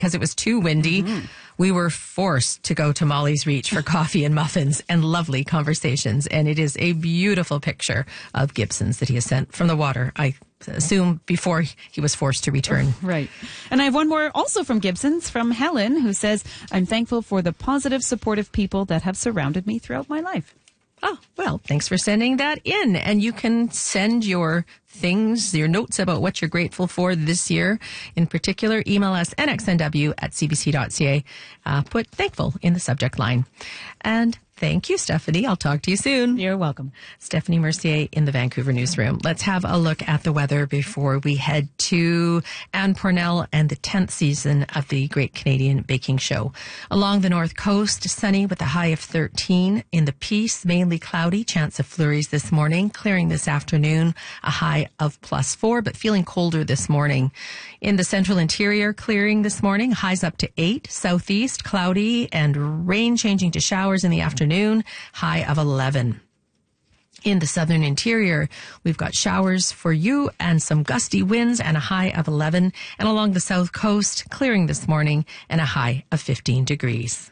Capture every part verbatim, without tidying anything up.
because it was too windy. Mm-hmm. We were forced to go to Molly's Reach for coffee and muffins and lovely conversations. And it is a beautiful picture of Gibson's that he has sent from the water, I assume, before he was forced to return. Right. And I have one more also from Gibson's, from Helen, who says, I'm thankful for the positive, supportive people that have surrounded me throughout my life. Oh, well, thanks for sending that in. And you can send your things, your notes about what you're grateful for this year. In particular, email us n x n w at c b c dot c a. Uh, put thankful in the subject line. And thank you, Stephanie. I'll talk to you soon. You're welcome. Stephanie Mercier in the Vancouver newsroom. Let's have a look at the weather before we head to Anne Pornell and the tenth season of the Great Canadian Baking Show. Along the north coast, sunny with a high of thirteen. In the Peace, mainly cloudy, chance of flurries this morning, clearing this afternoon, a high of plus four, but feeling colder this morning. In the central interior, clearing this morning, highs up to eight. Southeast, cloudy and rain changing to showers in the afternoon, high of eleven. In the southern interior, we've got showers for you and some gusty winds and a high of eleven. And along the south coast, clearing this morning and a high of fifteen degrees.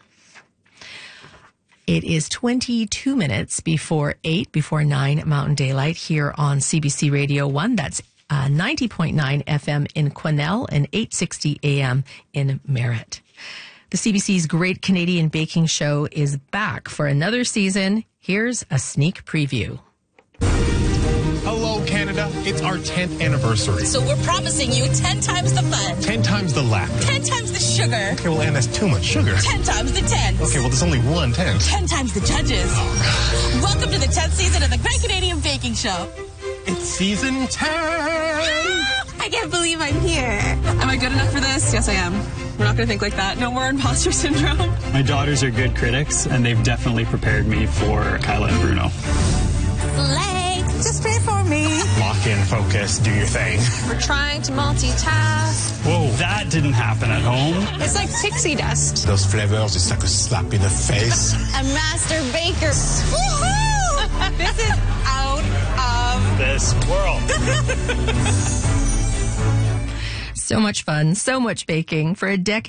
It is twenty-two minutes before eight, before nine Mountain Daylight here on C B C Radio one. That's uh, ninety point nine F M in Quesnel and eight sixty A M in Merritt. The C B C's Great Canadian Baking Show is back for another season. Here's a sneak preview. Hello, Canada. It's our tenth anniversary. So we're promising you ten times the fun. ten times the laughter. ten times the sugar. Okay, well, Anne, that's too much sugar. ten times the tent. Okay, well, there's only one tent. ten times the judges. Oh. Welcome to the tenth season of the Great Canadian Baking Show. It's season ten. I can't believe I'm here. Am I good enough for this? Yes, I am. We're not going to think like that. No more imposter syndrome. My daughters are good critics, and they've definitely prepared me for Kyla and Bruno. Slay. Just pray for me. Lock in, focus, do your thing. We're trying to multitask. Whoa, that didn't happen at home. It's like pixie dust. Those flavors just like a slap in the face. A master baker. Woohoo! This is out of this world. So much fun, so much baking for a decade.